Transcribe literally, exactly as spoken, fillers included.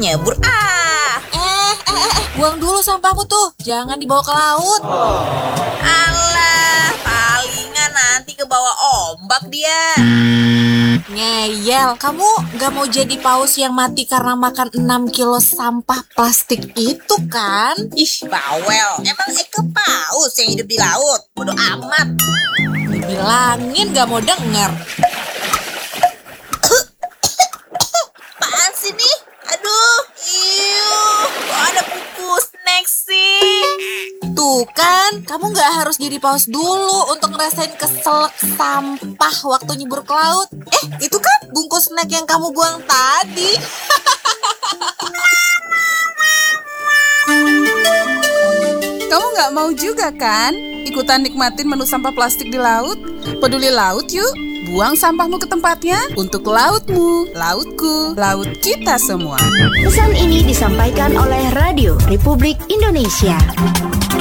nyebur ah. Eh, eh, eh, eh, buang dulu sampahmu tuh, jangan dibawa ke laut. Alah, palingan nanti ke bawah ombak dia. Ngeyel, kamu gak mau jadi paus yang mati karena makan enam kilo sampah plastik itu kan? Ih, bawel. Emang Eke paus yang hidup di laut? Bodoh amat. Dibilangin gak mau denger. Apaan sih nih? Aduh, iuh, kok ada kuku snack sih? Tuh kan, kamu gak harus jadi paus dulu untuk ngerasain keselak sampah waktu nyebur ke laut. Eh, itu kan bungkus snack yang kamu buang tadi. Kamu nggak mau juga kan ikutan nikmatin menu sampah plastik di laut? Peduli laut yuk, buang sampahmu ke tempatnya untuk lautmu, lautku, laut kita semua. Pesan ini disampaikan oleh Radio Republik Indonesia.